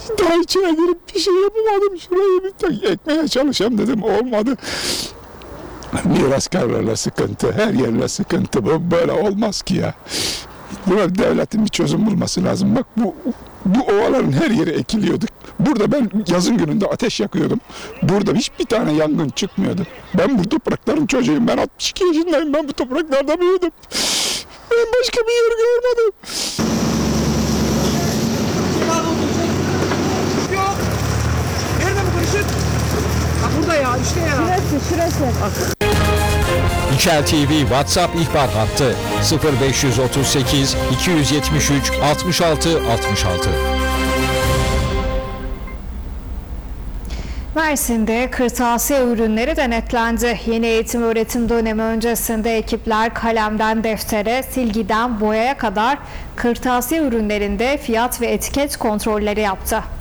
Daha içine girip bir şey yapamadım. Şurayı bir ekmeye çalışayım dedim. Olmadı. Miraskarlarla sıkıntı, her yerle sıkıntı. Bu böyle olmaz ki ya. Buna devletin bir çözüm bulması lazım. Bak bu ovaların her yeri ekiliyordu. Burada ben yazın gününde ateş yakıyordum. Burada hiçbir tane yangın çıkmıyordu. Ben bu toprakların çocuğuyum. Ben 62 yaşındayım. Ben bu topraklarda büyüdüm. Ben başka bir yer görmedim. Yok. Nerede bu kırışık? Ha burada ya, işte ya. Şurası. İçel TV WhatsApp ihbar hattı 0538 273 66 66. Mersin'de kırtasiye ürünleri denetlendi. Yeni eğitim öğretim dönemi öncesinde ekipler kalemden deftere, silgiden boyaya kadar kırtasiye ürünlerinde fiyat ve etiket kontrolleri yaptı.